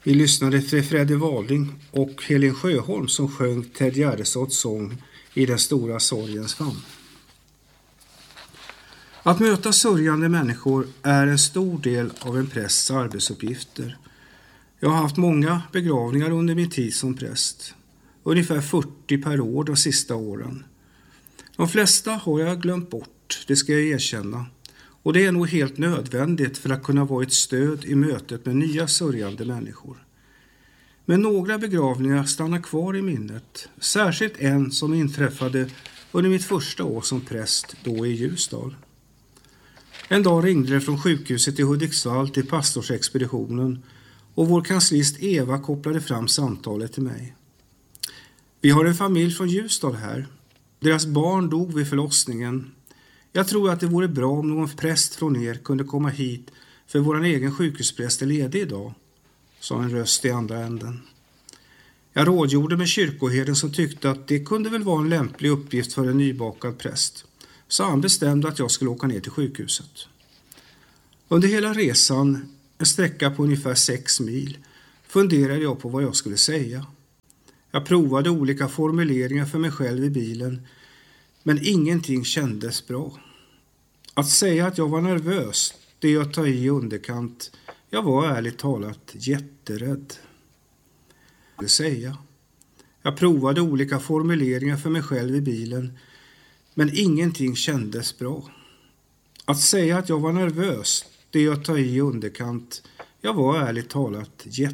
Vi lyssnade till Freddy Walding och Helen Sjöholm som sjöng Ted Gärdestads sång I den stora sorgens famn. Att möta sörjande människor är en stor del av en prästs arbetsuppgifter. Jag har haft många begravningar under min tid som präst. Ungefär 40 per år de sista åren. De flesta har jag glömt bort, det ska jag erkänna. Och det är nog helt nödvändigt för att kunna vara ett stöd i mötet med nya sörjande människor. Men några begravningar stannar kvar i minnet. Särskilt en som inträffade under mitt första år som präst då i Ljusdal. En dag ringde det från sjukhuset i Hudiksvall till pastorsexpeditionen och vår kanslist Eva kopplade fram samtalet till mig. Vi har en familj från Ljusdal här. Deras barn dog vid förlossningen. Jag tror att det vore bra om någon präst från er kunde komma hit för vår egen sjukhuspräst är ledig idag, sa en röst i andra änden. Jag rådgjorde med kyrkoherden som tyckte att det kunde väl vara en lämplig uppgift för en nybakad präst. Så han bestämde att jag skulle åka ner till sjukhuset. Under hela resan, en sträcka på ungefär 6 mil, funderade jag på vad jag skulle säga. Jag provade olika formuleringar för mig själv i bilen, men ingenting kändes bra. Att säga att jag var nervös, det är att ta i underkant. Jag var ärligt talat jätterädd. Jag provade olika formuleringar för mig själv i bilen, men ingenting kändes bra. Att säga att jag var nervös, det är att ta i underkant. Jag var ärligt talat jätterädd.